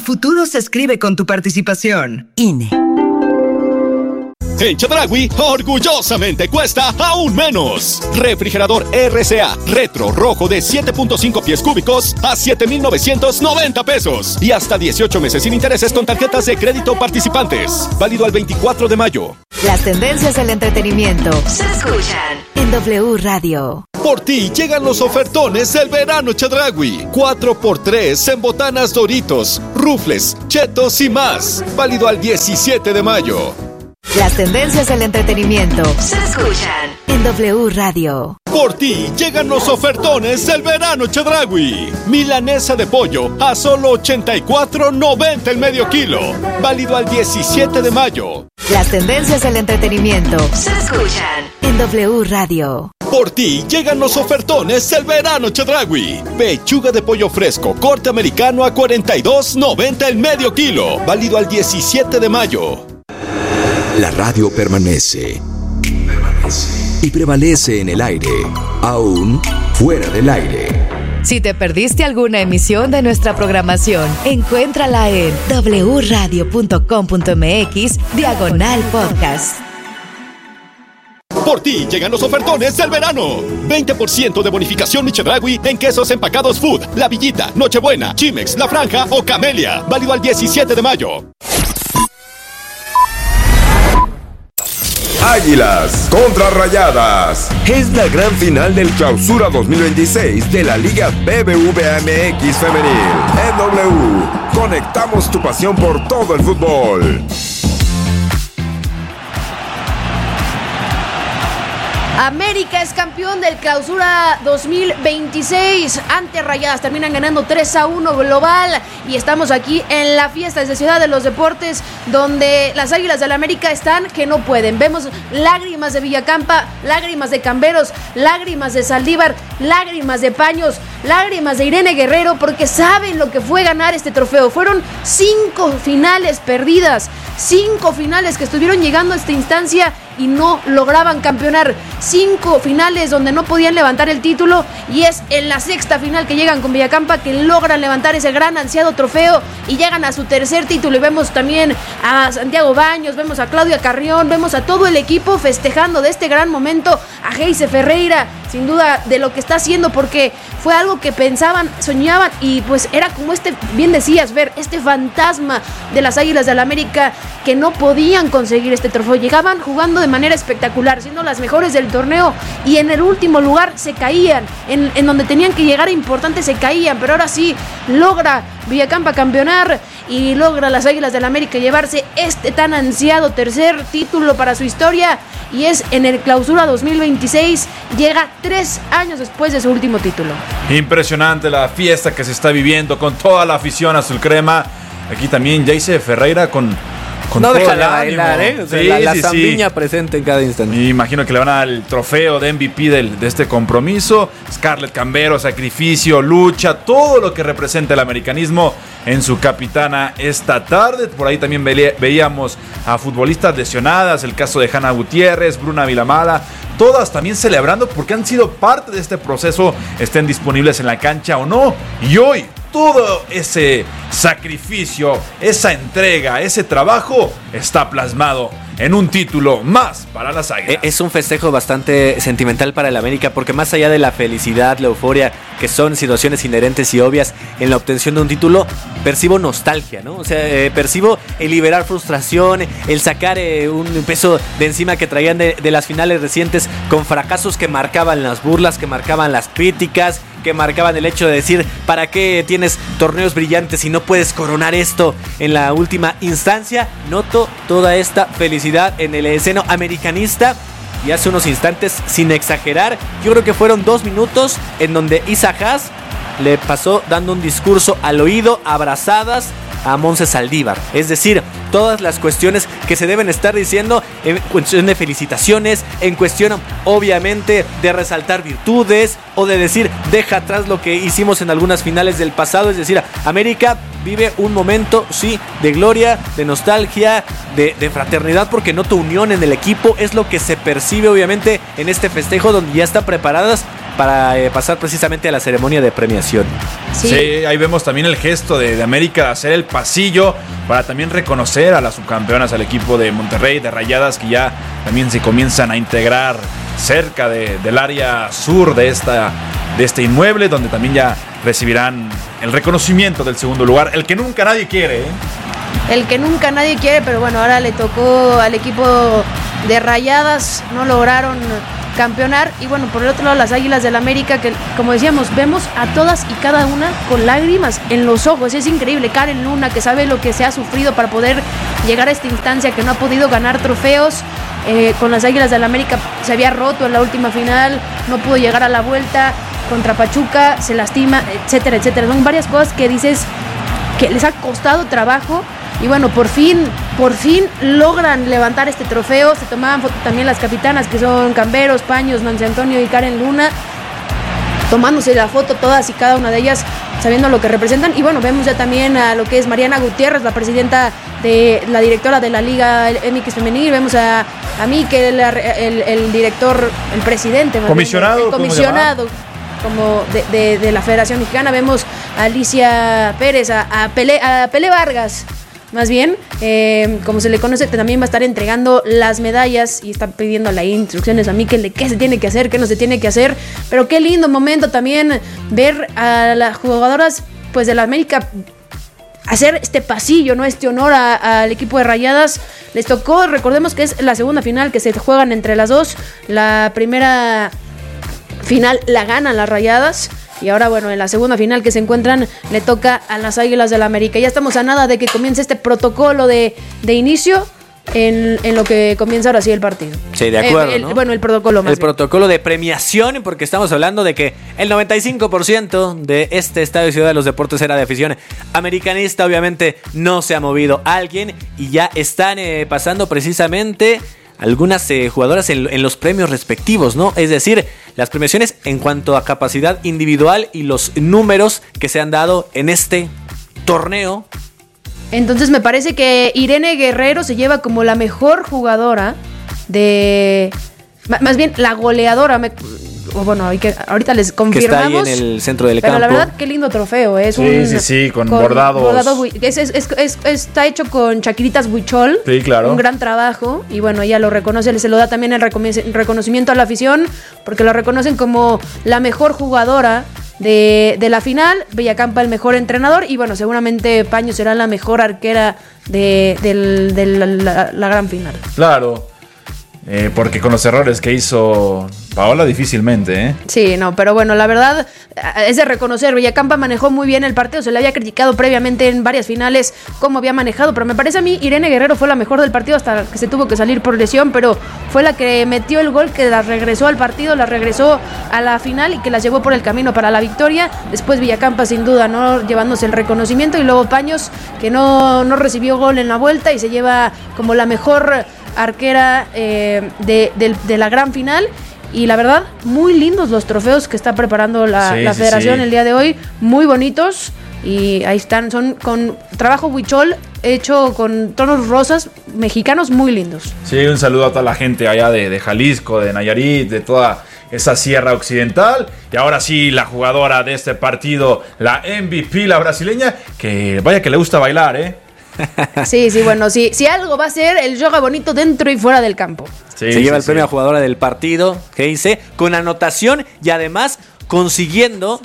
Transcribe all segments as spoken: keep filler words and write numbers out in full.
futuro se escribe con tu participación. I N E. En Chedraui, orgullosamente cuesta aún menos. Refrigerador R C A Retro Rojo de siete punto cinco pies cúbicos a siete mil novecientos noventa pesos. Y hasta dieciocho meses sin intereses con tarjetas de crédito participantes. Válido al veinticuatro de mayo. Las tendencias del entretenimiento se escuchan en W Radio. Por ti llegan los ofertones del verano Chedraui. cuatro por tres en botanas Doritos, Rufles, Chetos y más. Válido al diecisiete de mayo. Las tendencias del entretenimiento se escuchan en W Radio. Por ti llegan los ofertones del verano Chedraui. Milanesa de pollo a solo ochenta y cuatro noventa el medio kilo. Válido al diecisiete de mayo. Las tendencias del entretenimiento se escuchan en W Radio. Por ti llegan los ofertones del verano Chedraui. Pechuga de pollo fresco, corte americano a cuarenta y dos noventa el medio kilo. Válido al diecisiete de mayo. La radio permanece. Permanece. Y prevalece en el aire, aún fuera del aire. Si te perdiste alguna emisión de nuestra programación, encuéntrala en w radio punto com punto m x diagonal podcast. Por ti llegan los ofertones del verano. veinte por ciento de bonificación mi Chedraui en quesos empacados Food, La Villita, Nochebuena, Chimex, La Franja o Camelia. Válido al diecisiete de mayo. Águilas contra Rayadas. Es la gran final del Clausura dos mil veintiséis de la Liga B B V A M X Femenil. En W, conectamos tu pasión por todo el fútbol. América es campeón del Clausura dos mil veintiséis ante Rayadas. Terminan ganando tres a uno global. Y estamos aquí en la fiesta desde Ciudad de los Deportes, donde las Águilas del América están que no pueden. Vemos lágrimas de Villacampa, lágrimas de Camberos, lágrimas de Saldívar, lágrimas de Paños, lágrimas de Irene Guerrero, porque saben lo que fue ganar este trofeo. Fueron cinco finales perdidas, cinco finales que estuvieron llegando a esta instancia y no lograban campeonar. Cinco finales donde no podían levantar el título, y es en la sexta final que llegan con Villacampa que logran levantar ese gran ansiado trofeo y llegan a su tercer título. Y vemos también a Santiago Baños, vemos a Claudia Carrión, vemos a todo el equipo festejando de este gran momento, a Geise Ferreira, sin duda de lo que está haciendo, porque fue algo que pensaban, soñaban, y pues era como este, bien decías, ver este fantasma de las Águilas del América que no podían conseguir este trofeo. Llegaban jugando de manera espectacular, siendo las mejores del torneo, y en el último lugar se caían, en, en donde tenían que llegar a importante se caían, pero ahora sí logra Villacampa campeonar y logra las Águilas del América llevarse este tan ansiado tercer título para su historia, y es en el Clausura dos mil veintiséis, llega tres años después de su último título. Impresionante la fiesta que se está viviendo con toda la afición azul crema. Aquí también Geise Ferreira con Con no deja de bailar, ¿eh? O sea, sí, la la sí, zambiña sí. presente en cada instante. Me imagino que le van a dar el trofeo de M V P del, de este compromiso. Scarlett Cambero, sacrificio, lucha, todo lo que representa el americanismo en su capitana esta tarde. Por ahí también ve, veíamos a futbolistas lesionadas, el caso de Hanna Gutiérrez, Bruna Vilamala, todas también celebrando porque han sido parte de este proceso, estén disponibles en la cancha o no. Y hoy todo ese sacrificio, esa entrega, ese trabajo está plasmado en un título más para las Águilas. Es un festejo bastante sentimental para el América, porque más allá de la felicidad, la euforia, que son situaciones inherentes y obvias en la obtención de un título, percibo nostalgia, ¿no? O sea, eh, percibo el liberar frustración, el sacar eh, un peso de encima que traían de, de las finales recientes, con fracasos que marcaban las burlas, que marcaban las críticas, que marcaban el hecho de decir, ¿para qué tienes torneos brillantes si no puedes coronar esto en la última instancia? Noto toda esta felicidad en el seno americanista. Y hace unos instantes, sin exagerar, yo creo que fueron dos minutos en donde Isa Haas le pasó dando un discurso al oído, abrazadas a Montse Saldívar. Es decir, todas las cuestiones que se deben estar diciendo en cuestión de felicitaciones, en cuestión obviamente de resaltar virtudes o de decir, deja atrás lo que hicimos en algunas finales del pasado. Es decir, América vive un momento, sí, de gloria, de nostalgia, de, de fraternidad, porque nota unión en el equipo. Es lo que se percibe obviamente en este festejo, donde ya están preparadas para eh, pasar precisamente a la ceremonia de premiación. Sí, sí ahí vemos también el gesto de, de América de hacer el pasillo para también reconocer a las subcampeonas, al equipo de Monterrey, de Rayadas, que ya también se comienzan a integrar cerca de, del área sur de, esta, de este inmueble, donde también ya recibirán el reconocimiento del segundo lugar, el que nunca nadie quiere, ¿eh? El que nunca nadie quiere, pero bueno, ahora le tocó al equipo de Rayadas, no lograron campeonar. Y bueno, por el otro lado, las Águilas del América, que como decíamos, vemos a todas y cada una con lágrimas en los ojos. Es increíble. Karen Luna, que sabe lo que se ha sufrido para poder llegar a esta instancia, que no ha podido ganar trofeos. Eh, con las Águilas del América se había roto en la última final, no pudo llegar a la vuelta contra Pachuca, se lastima, etcétera, etcétera. Son varias cosas que dices que les ha costado trabajo. Y bueno, por fin, por fin logran levantar este trofeo. Se tomaban foto también las capitanas, que son Camberos, Paños, Nancy Antonio y Karen Luna, tomándose la foto todas y cada una de ellas, sabiendo lo que representan. Y bueno, vemos ya también a lo que es Mariana Gutiérrez, la presidenta de la directora de la Liga M X Femenil. Vemos a, a Mikel, el, el, el director, el presidente. Comisionado. Bien, el comisionado. Como de, de, de la Federación Mexicana. Vemos a Alicia Pérez, a, a, Pelé, a Pelé Vargas, más bien, eh, como se le conoce, también va a estar entregando las medallas y está pidiendo las instrucciones a Mikel de qué se tiene que hacer, qué no se tiene que hacer. Pero qué lindo momento también ver a las jugadoras pues de la América hacer este pasillo, ¿no? Este honor al equipo de Rayadas. Les tocó, recordemos que es la segunda final que se juegan entre las dos. La primera final la ganan las Rayadas. Y ahora, bueno, en la segunda final que se encuentran, le toca a las Águilas del América. Ya estamos a nada de que comience este protocolo de, de inicio en, en lo que comienza ahora sí el partido. Sí, de acuerdo, eh, el, ¿no? Bueno, el protocolo más El bien. protocolo de premiación, porque estamos hablando de que el noventa y cinco por ciento de este Estadio Ciudad de los Deportes era de afición americanista. Obviamente no se ha movido alguien y ya están eh, pasando precisamente algunas eh, jugadoras en, en los premios respectivos, ¿no? Es decir, las premiaciones en cuanto a capacidad individual y los números que se han dado en este torneo. Entonces me parece que Irene Guerrero se lleva como la mejor jugadora de... Más bien, la goleadora... Me, o bueno, hay que, ahorita les confirmamos. Que está ahí en el centro del pero campo. Pero la verdad, qué lindo trofeo. Es sí, un, sí, sí, con, con bordados. Bordado, es, es, es, es, está hecho con chaquiritas Huichol. Sí, claro. Un gran trabajo. Y bueno, ella lo reconoce, se lo da también el reconocimiento a la afición, porque la reconocen como la mejor jugadora de, de la final. Villacampa el mejor entrenador. Y bueno, seguramente Paño será la mejor arquera de, de, de la, la, la gran final. Claro. Eh, porque con los errores que hizo Paola difícilmente, ¿eh? Sí, no, pero bueno, la verdad es de reconocer, Villacampa manejó muy bien el partido, se le había criticado previamente en varias finales cómo había manejado, pero me parece a mí Irene Guerrero fue la mejor del partido hasta que se tuvo que salir por lesión, pero fue la que metió el gol que la regresó al partido, la regresó a la final y que las llevó por el camino para la victoria. Después Villacampa sin duda, ¿no? Llevándose el reconocimiento, y luego Paños, que no, no recibió gol en la vuelta y se lleva como la mejor arquera eh, de, de, de la gran final. Y la verdad, muy lindos los trofeos que está preparando la, sí, la sí, federación sí. el día de hoy, muy bonitos. Y ahí están, son con trabajo huichol hecho con tonos rosas mexicanos muy lindos. Sí, un saludo a toda la gente allá de, de Jalisco, de Nayarit, de toda esa sierra occidental. Y ahora sí, la jugadora de este partido, la M V P, la brasileña, que vaya que le gusta bailar, ¿eh? Sí, sí, bueno, sí, si algo va a ser el yoga bonito dentro y fuera del campo. Se Sí, lleva sí, el premio sí. a jugadora del partido, que dice, con anotación y además consiguiendo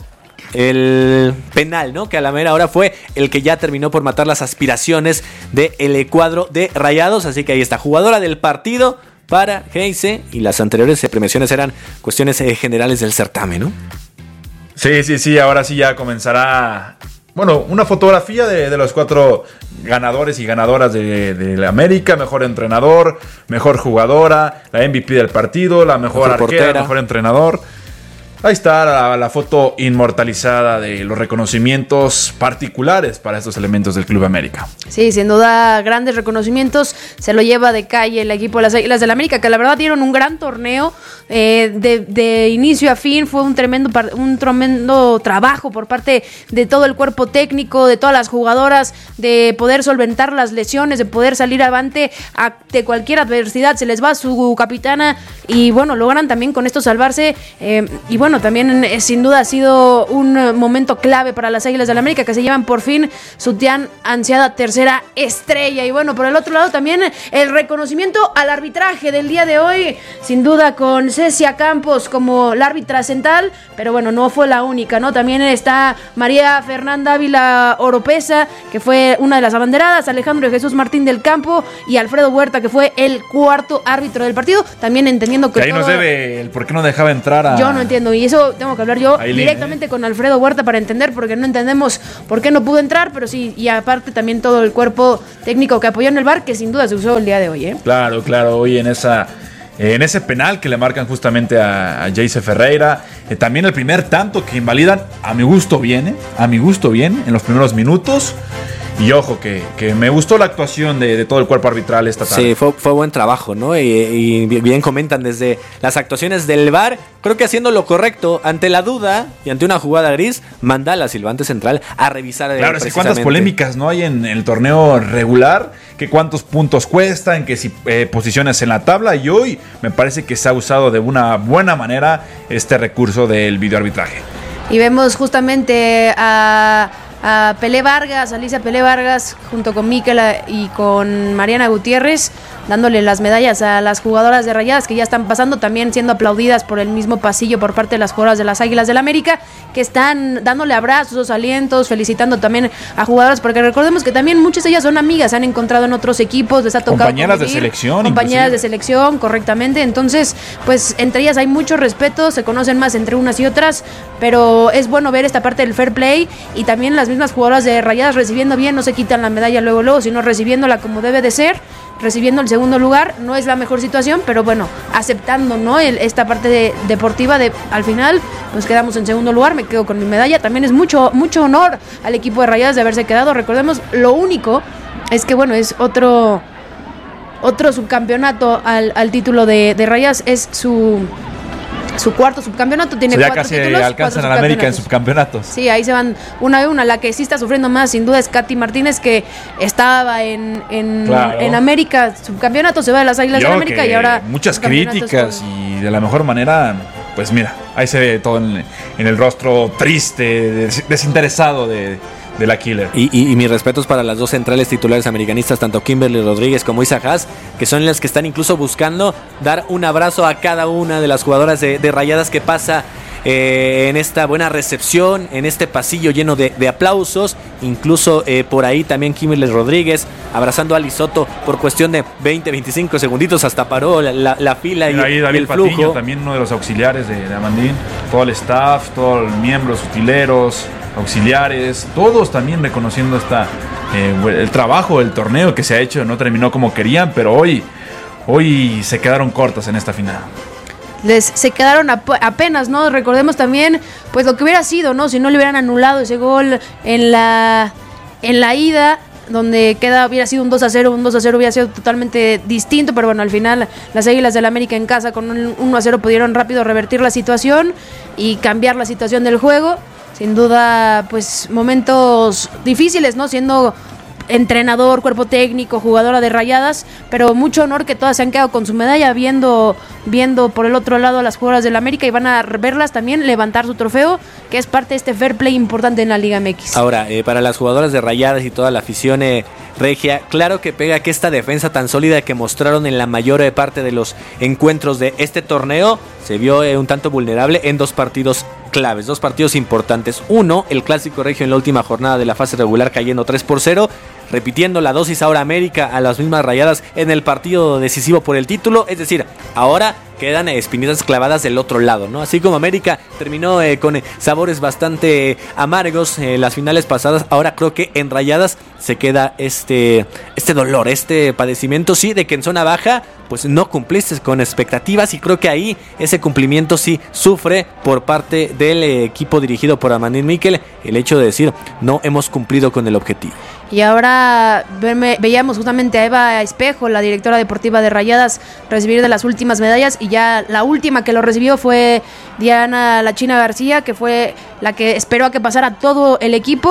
el penal, ¿no? Que a la mera hora fue el que ya terminó por matar las aspiraciones del cuadro de Rayados. Así que ahí está, jugadora del partido para Heise. Y las anteriores premiaciones eran cuestiones eh, generales del certamen, ¿no? Sí, sí, sí, ahora sí ya comenzará, bueno, una fotografía de, de los cuatro ganadores y ganadoras de, de la América, mejor entrenador, mejor jugadora, la M V P del partido, la mejor, Mejor arquera, portera. mejor entrenador. Ahí está la, la foto inmortalizada de los reconocimientos particulares para estos elementos del Club América. Sí, sin duda, grandes reconocimientos. Se lo lleva de calle el equipo de las Águilas del América, que la verdad dieron un gran torneo eh, de, de inicio a fin. Fue un tremendo, un tremendo trabajo por parte de todo el cuerpo técnico, de todas las jugadoras, de poder solventar las lesiones, de poder salir avante ante cualquier adversidad. Se les va su capitana y bueno, logran también con esto salvarse. Eh, y bueno, bueno, también eh, sin duda ha sido un eh, momento clave para las Águilas del América, que se llevan por fin su tan ansiada tercera estrella. Y bueno, por el otro lado también el reconocimiento al arbitraje del día de hoy, sin duda con Cecia Campos como la árbitra central, pero bueno, no fue la única, ¿no? También está María Fernanda Ávila Oropesa, que fue una de las abanderadas, Alejandro Jesús Martín del Campo y Alfredo Huerta, que fue el cuarto árbitro del partido, también entendiendo que, que ahí todo... nos debe el por qué no dejaba entrar a... Yo no entiendo, y eso tengo que hablar yo Aileen, directamente ¿eh? con Alfredo Huerta para entender, porque no entendemos por qué no pudo entrar, pero sí, y aparte también todo el cuerpo técnico que apoyó en el V A R, que sin duda se usó el día de hoy, ¿eh? Claro, claro, hoy en esa... En ese penal que le marcan justamente a, a Jayce Ferreira, eh, también el primer tanto que invalidan, a mi gusto viene, a mi gusto viene, en los primeros minutos. Y ojo, que, que me gustó la actuación de, de todo el cuerpo arbitral esta tarde. Sí, fue, fue buen trabajo, ¿no? Y, y bien comentan desde las actuaciones del V A R, creo que haciendo lo correcto, ante la duda y ante una jugada gris, manda a la silbante central a revisar. Claro, es que cuántas polémicas no hay en, en el torneo regular, que cuántos puntos cuestan, que si eh, posiciones en la tabla, y hoy me parece que se ha usado de una buena manera este recurso del videoarbitraje. Y vemos justamente a... a Pelé Vargas, Alicia Pelé Vargas, junto con Mikel y con Mariana Gutiérrez, dándole las medallas a las jugadoras de Rayadas, que ya están pasando, también siendo aplaudidas por el mismo pasillo por parte de las jugadoras de las Águilas del América, que están dándole abrazos, alientos, felicitando también a jugadoras, porque recordemos que también muchas de ellas son amigas, se han encontrado en otros equipos, les ha tocado compañeras convivir, de selección, compañeras inclusive. de selección, correctamente. Entonces, pues entre ellas hay mucho respeto, se conocen más entre unas y otras, pero es bueno ver esta parte del fair play y también las mismas jugadoras de Rayadas recibiendo bien, no se quitan la medalla luego luego, sino recibiéndola como debe de ser, recibiendo el segundo lugar. No es la mejor situación, pero bueno, aceptando, ¿no? El, esta parte de, deportiva de al final nos quedamos en segundo lugar, me quedo con mi medalla. También es mucho mucho honor al equipo de Rayadas de haberse quedado. Recordemos, lo único es que bueno, es otro otro subcampeonato al, al título de, de Rayadas, es su su cuarto subcampeonato, tiene o sea, ya cuatro casi títulos, alcanzan cuatro a la América en subcampeonatos. subcampeonatos. Sí, ahí se van una a una. La que sí está sufriendo más, sin duda, es Katy Martínez, que estaba en, en, Claro. en América subcampeonato, se va de las Águilas Yo de América que y ahora muchas subcampeonatos críticas con- y de la mejor manera, pues mira, ahí se ve todo en, en el rostro triste, des- desinteresado de, de la Killer. Y, y, y mis respetos para las dos centrales titulares americanistas, tanto Kimberly Rodríguez como Isa Haas, que son las que están incluso buscando dar un abrazo a cada una de las jugadoras de, de Rayadas que pasa eh, en esta buena recepción, en este pasillo lleno de, de aplausos. Incluso eh, por ahí también Kimberly Rodríguez abrazando a Ali Soto por cuestión de veinte, veinticinco segunditos, hasta paró la, la, la fila y, Mira, ahí y David el Patiño, flujo. también uno de los auxiliares de, de Amandín, todo el staff, todos los miembros, utileros, auxiliares, todos también reconociendo esta eh, el trabajo del torneo que se ha hecho. No terminó como querían, pero hoy, hoy se quedaron cortas en esta final. Les, se quedaron ap- apenas, ¿no? Recordemos también, pues lo que hubiera sido, ¿no? Si no le hubieran anulado ese gol en la, en la ida, donde queda, hubiera sido un dos a cero, un dos a cero hubiera sido totalmente distinto, pero bueno, al final las Águilas del América en casa con un uno a cero pudieron rápido revertir la situación y cambiar la situación del juego. Sin duda, pues momentos difíciles, ¿no? Siendo entrenador, cuerpo técnico, jugadora de Rayadas, pero mucho honor que todas se han quedado con su medalla, viendo viendo por el otro lado a las jugadoras del América, y van a verlas también levantar su trofeo, que es parte de este fair play importante en la Liga M X. Ahora, eh, para las jugadoras de Rayadas y toda la afición eh, regia, claro que pega que esta defensa tan sólida que mostraron en la mayor eh, parte de los encuentros de este torneo se vio eh, un tanto vulnerable en dos partidos claves, dos partidos importantes. Uno, el Clásico Regio en la última jornada de la fase regular cayendo tres por cero, repitiendo la dosis ahora América a las mismas Rayadas en el partido decisivo por el título. Es decir, ahora quedan espinitas clavadas del otro lado, ¿no? Así como América terminó eh, con eh, sabores bastante eh, amargos en eh, las finales pasadas, ahora creo que en Rayadas se queda este, este dolor, este padecimiento, sí, de que en zona baja pues no cumpliste con expectativas, y creo que ahí ese cumplimiento sí sufre por parte del eh, equipo dirigido por Amandín Mikel, el hecho de decir no hemos cumplido con el objetivo. Y ahora ve- veíamos justamente a Eva Espejo, la directora deportiva de Rayadas, recibir de las últimas medallas, y ya la última que lo recibió fue Diana La China García, que fue la que esperó a que pasara todo el equipo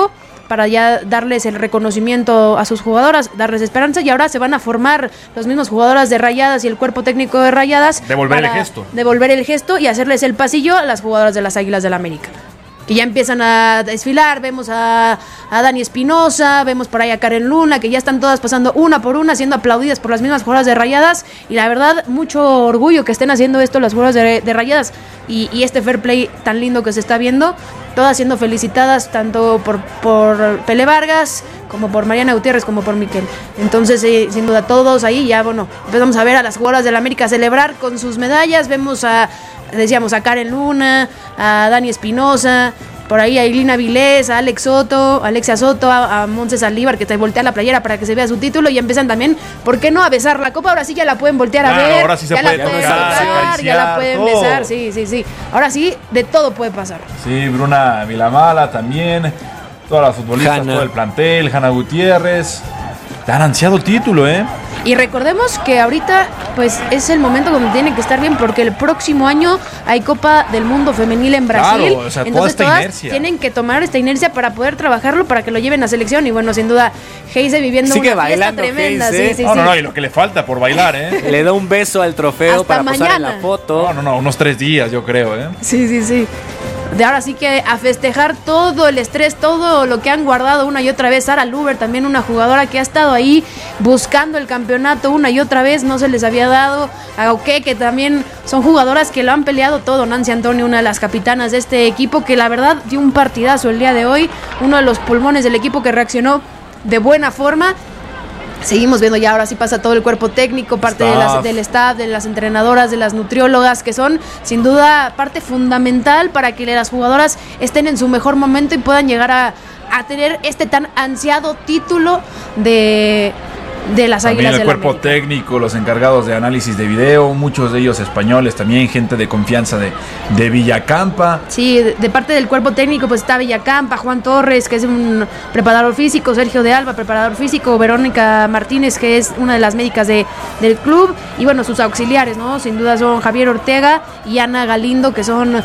para ya darles el reconocimiento a sus jugadoras, darles esperanza, y ahora se van a formar los mismos jugadoras de Rayadas y el cuerpo técnico de Rayadas. Devolver el gesto. Devolver el gesto y hacerles el pasillo a las jugadoras de las Águilas del la América, que ya empiezan a desfilar. Vemos a, a Dani Espinosa, vemos por ahí a Karen Luna, que ya están todas pasando una por una, siendo aplaudidas por las mismas jugadoras de Rayadas, y la verdad, mucho orgullo que estén haciendo esto las jugadoras de, de Rayadas, y, y este fair play tan lindo que se está viendo, todas siendo felicitadas tanto por, por Pele Vargas, como por Mariana Gutiérrez, como por Miquel. Entonces, eh, sin duda, todos ahí ya, bueno, empezamos a ver a las jugadoras de la América celebrar con sus medallas. Vemos a, decíamos, a Karen Luna, a Dani Espinosa, por ahí a Irina Vilés, a Alex Soto, a Alexia Soto, a, a Montse Saldívar, que te voltea la playera para que se vea su título, y empiezan también, ¿por qué no?, a besar la copa. Ahora sí ya la pueden voltear claro, a ver, ahora sí se ya puede la pueden tocar, tocar, ya la pueden todo. besar, sí, sí, sí. Ahora sí, de todo puede pasar. Sí, Bruna Vilamala también, todas las futbolistas, Hanna. todo el plantel, Hanna Gutiérrez. Tan ansiado título, ¿eh? Y recordemos que ahorita pues es el momento donde tiene que estar bien, porque el próximo año hay Copa del Mundo Femenil en Brasil. Claro, o sea, toda entonces esta todas inercia. tienen que tomar esta inercia para poder trabajarlo, para que lo lleven a selección. Y bueno, sin duda, Heise viviendo Sigue una fiesta bailando, tremenda. Heise. Sí, sí, no, sí. no, no, y lo que le falta por bailar, ¿eh? Le da un beso al trofeo Hasta para posar en mañana. la foto. No, no, no, unos tres días, yo creo, ¿eh? Sí, sí, sí. De ahora sí que a festejar todo el estrés, todo lo que han guardado una y otra vez. Sara Luber, también una jugadora que ha estado ahí buscando el campeonato una y otra vez, no se les había dado. A Oque, que también son jugadoras que lo han peleado todo. Nancy Antonio, una de las capitanas de este equipo, que la verdad dio un partidazo el día de hoy. Uno de los pulmones del equipo que reaccionó de buena forma. Seguimos viendo ya, ahora sí pasa todo el cuerpo técnico, parte de las, del staff, de las entrenadoras, de las nutriólogas, que son sin duda parte fundamental para que las jugadoras estén en su mejor momento y puedan llegar a, a tener este tan ansiado título de, de las También Águilas el del cuerpo América. técnico, los encargados de análisis de video, muchos de ellos españoles, también gente de confianza de, de Villacampa. Sí, de, de parte del cuerpo técnico pues está Villacampa, Juan Torres, que es un preparador físico, Sergio de Alba, preparador físico, Verónica Martínez, que es una de las médicas de, del club, y bueno, sus auxiliares, ¿no? Sin duda son Javier Ortega y Ana Galindo, que son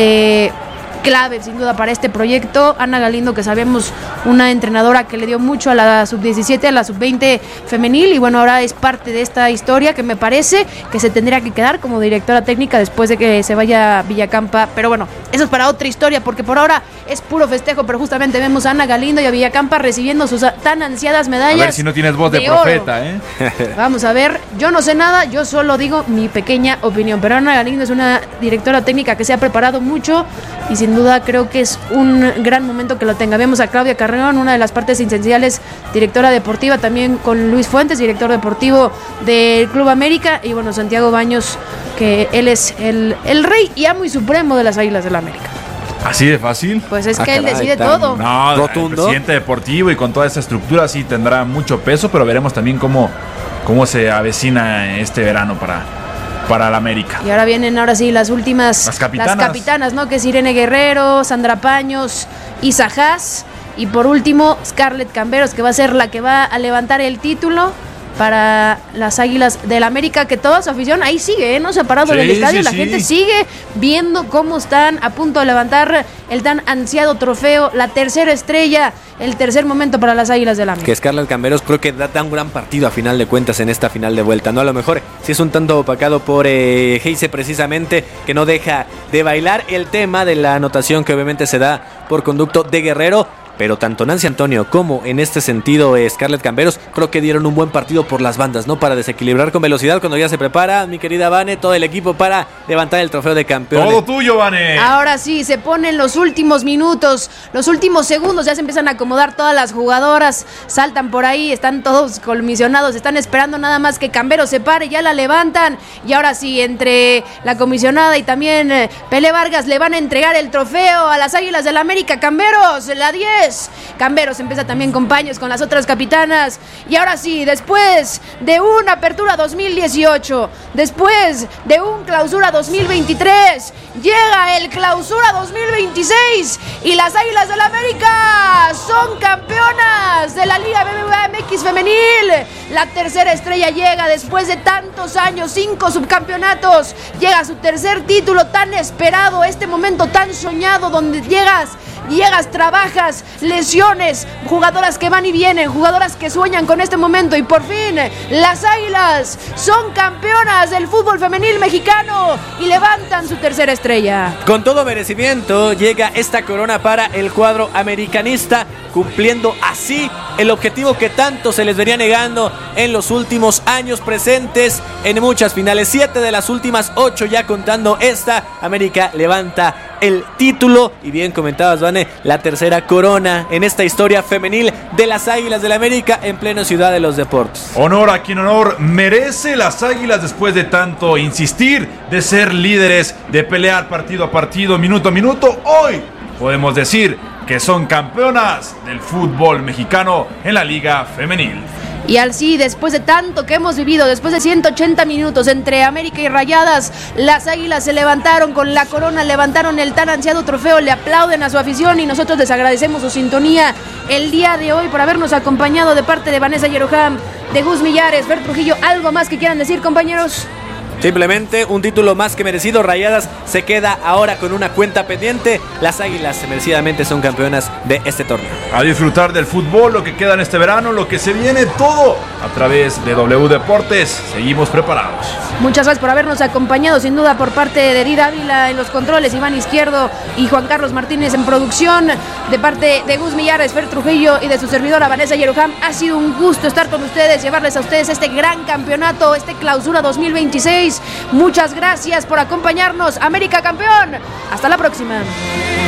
de clave sin duda para este proyecto. Ana Galindo, que sabemos, una entrenadora que le dio mucho a la sub diecisiete, a la sub veinte femenil, y bueno, ahora es parte de esta historia que me parece que se tendría que quedar como directora técnica después de que se vaya Villacampa. Pero bueno, eso es para otra historia, porque por ahora es puro festejo, pero justamente vemos a Ana Galindo y a Villacampa recibiendo sus tan ansiadas medallas. A ver si no tienes voz de, de oro. profeta, ¿eh? Vamos a ver, yo no sé nada, yo solo digo mi pequeña opinión, pero Ana Galindo es una directora técnica que se ha preparado mucho y sin duda creo que es un gran momento que lo tenga. Vemos a Claudia Carreón, una de las partes esenciales, directora deportiva, también con Luis Fuentes, director deportivo del Club América, y bueno, Santiago Baños, que él es el, el rey y amo y supremo de las Águilas del la América. ¿Así de fácil? Pues es Ah, que él caray, decide tan- todo. No, Rotundo. el presidente deportivo y con toda esa estructura sí tendrá mucho peso, pero veremos también cómo, cómo se avecina este verano para, para la América. Y ahora vienen, ahora sí, las últimas. Las capitanas. Las capitanas, ¿no? Que es Irene Guerrero, Sandra Paños, Isa Haas. Y por último, Scarlett Camberos, que va a ser la que va a levantar el título para las Águilas del América, que toda su afición ahí sigue, ¿eh? No se ha parado Sí, del estadio, sí, la sí. gente sigue viendo cómo están a punto de levantar el tan ansiado trofeo, la tercera estrella, el tercer momento para las Águilas del América. Que Scarlett Camberos creo que da, da un gran partido a final de cuentas en esta final de vuelta, ¿no? A lo mejor sí es un tanto opacado por eh, Heise precisamente, que no deja de bailar el tema de la anotación que obviamente se da por conducto de Guerrero. Pero tanto Nancy Antonio como en este sentido eh, Scarlett Camberos creo que dieron un buen partido por las bandas, ¿no? Para desequilibrar con velocidad cuando ya se prepara mi querida Vane, todo el equipo para levantar el trofeo de campeones. Todo tuyo, Vane. Ahora sí, se ponen los últimos minutos, los últimos segundos, ya se empiezan a acomodar todas las jugadoras, saltan por ahí, están todos comisionados, están esperando nada más que Camberos se pare, ya la levantan, y ahora sí, entre la comisionada y también eh, Pele Vargas le van a entregar el trofeo a las Águilas del la América. Camberos, la diez. Camberos empieza también con Paños, con las otras capitanas, y ahora sí, después de una apertura dos mil dieciocho, después de un clausura dos mil veintitrés, llega el clausura dos mil veintiséis y las Águilas del América son campeonas de la Liga B B V A M X femenil. La tercera estrella llega después de tantos años, cinco subcampeonatos, llega a su tercer título tan esperado, este momento tan soñado donde llegas llegas, trabajas, lesiones, jugadoras que van y vienen, jugadoras que sueñan con este momento y por fin las Águilas son campeonas del fútbol femenil mexicano y levantan su tercera estrella. Con todo merecimiento llega esta corona para el cuadro americanista, cumpliendo así el objetivo que tanto se les venía negando en los últimos años, presentes en muchas finales, siete de las últimas ocho ya contando esta. América levanta el título y bien comentabas, Vane, la tercera corona en esta historia femenil de las Águilas del América en pleno Ciudad de los Deportes. Honor a quien honor merece. Las Águilas, después de tanto insistir, de ser líderes, de pelear partido a partido, minuto a minuto, hoy podemos decir que son campeonas del fútbol mexicano en la Liga Femenil. Y así, después de tanto que hemos vivido, después de ciento ochenta minutos entre América y Rayadas, las Águilas se levantaron con la corona, levantaron el tan ansiado trofeo, le aplauden a su afición y nosotros les agradecemos su sintonía el día de hoy por habernos acompañado de parte de Vanessa Yeroham, de Gus Millares, Fer Trujillo. ¿Algo más que quieran decir, compañeros? Simplemente un título más que merecido. Rayadas se queda ahora con una cuenta pendiente. Las Águilas merecidamente son campeonas de este torneo. A disfrutar del fútbol, lo que queda en este verano, lo que se viene, todo a través de W Deportes. Seguimos preparados. Muchas gracias por habernos acompañado, sin duda por parte de Edith Ávila en los controles, Iván Izquierdo y Juan Carlos Martínez en producción, de parte de Gus Millares, Fer Trujillo y de su servidora Vanessa Yeroham. Ha sido un gusto estar con ustedes, llevarles a ustedes este gran campeonato, este Clausura dos mil veintiséis. Muchas gracias por acompañarnos. América campeón. Hasta la próxima.